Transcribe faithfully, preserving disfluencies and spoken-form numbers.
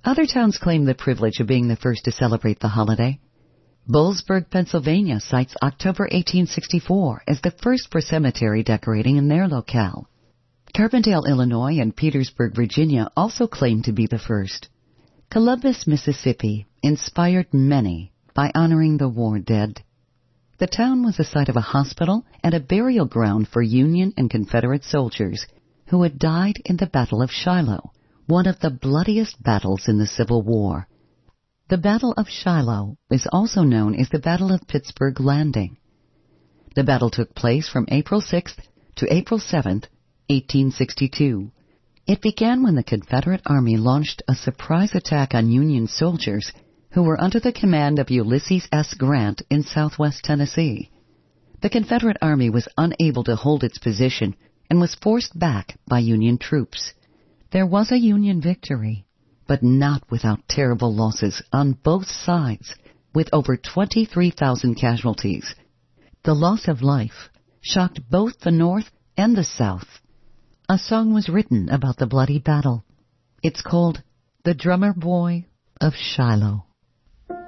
Other towns claim the privilege of being the first to celebrate the holiday. Boalsburg, Pennsylvania cites October eighteen sixty-four as the first for cemetery decorating in their locale. Carbondale, Illinois and Petersburg, Virginia also claim to be the first. Columbus, Mississippi inspired many by honoring the war dead. The town was the site of a hospital and a burial ground for Union and Confederate soldiers who had died in the Battle of Shiloh, one of the bloodiest battles in the Civil War. The Battle of Shiloh is also known as the Battle of Pittsburgh Landing. The battle took place from April sixth to April seventh, eighteen sixty-two. It began when the Confederate Army launched a surprise attack on Union soldiers who were under the command of Ulysses S. Grant in southwest Tennessee. The Confederate Army was unable to hold its position and was forced back by Union troops. There was a Union victory, but not without terrible losses on both sides, with over twenty-three thousand casualties. The loss of life shocked both the North and the South. A song was written about the bloody battle. It's called The Drummer Boy of Shiloh.